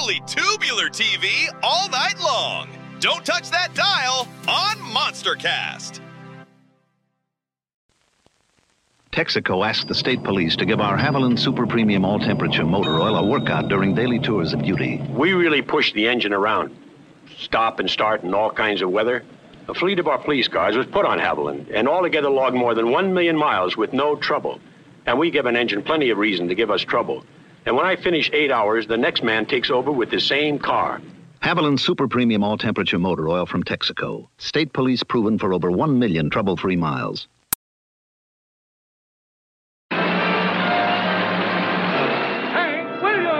Holy tubular TV all night long. Don't touch that dial on MonsterCast. Texaco asked the state police to give our Haviland Super Premium All-Temperature Motor Oil a workout during daily tours of duty. We really push the engine around. Stop and start in all kinds of weather. A fleet of our police cars was put on Haviland and altogether logged more than 1 million miles with no trouble. And we give an engine plenty of reason to give us trouble. And when I finish 8 hours, the next man takes over with the same car. Haviland Super Premium All-Temperature Motor Oil from Texaco. State police proven for over 1 million trouble-free miles.